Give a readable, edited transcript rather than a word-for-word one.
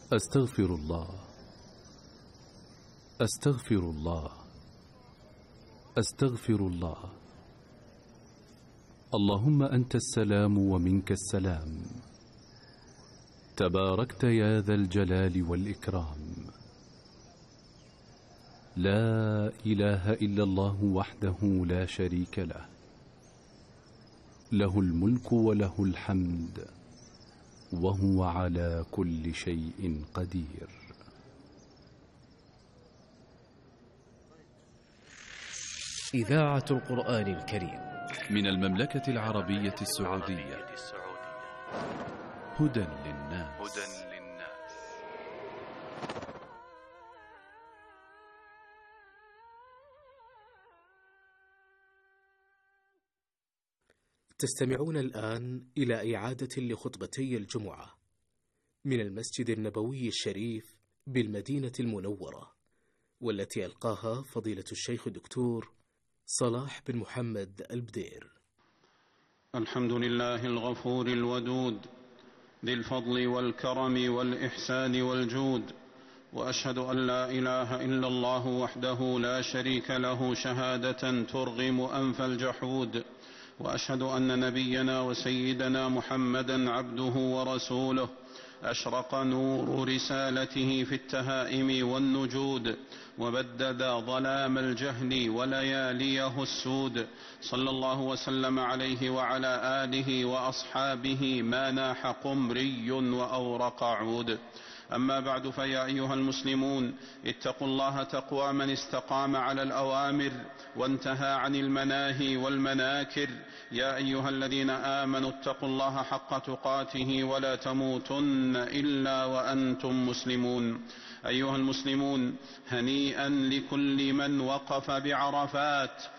أستغفر الله، أستغفر الله، أستغفر الله. اللهم أنت السلام ومنك السلام، تباركت يا ذا الجلال والإكرام. لا إله إلا الله وحده لا شريك له، له الملك وله الحمد وهو على كل شيء قدير. إذاعة القرآن الكريم من المملكة العربية السعودية. هدى للناس. تستمعون الآن إلى إعادة لخطبتي الجمعة من المسجد النبوي الشريف بالمدينة المنورة، والتي ألقاها فضيلة الشيخ الدكتور صلاح بن محمد البدير. الحمد لله الغفور الودود ذي الفضل والكرم والإحسان والجود، وأشهد أن لا إله إلا الله وحده لا شريك له شهادة ترغم أنف الجحود، وأشهد أن نبينا وسيدنا محمدا عبده ورسوله أشرق نور رسالته في التهائم والنجود، وبدد ظلام الجهل ولياليه السود، صلى الله وسلم عليه وعلى آله وأصحابه ما ناح قمري وأورق عود. أما بعد، فيا أيها المسلمون، اتقوا الله تقوى من استقام على الأوامر وانتهى عن المناهي والمناكر. يا أيها الذين آمنوا اتقوا الله حق تقاته ولا تموتن إلا وأنتم مسلمون. أيها المسلمون، هنيئا لكل من وقف بعرفات